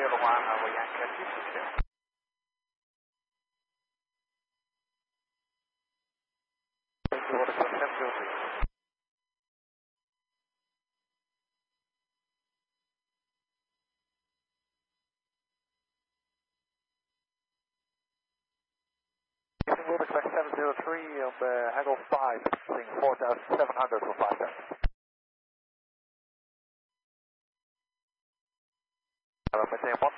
clear the one over Yankee 260. Thank you, order 703. Wilbur 703 of Haggle 5, seeing 4,700 for 5 seconds. Maintain 1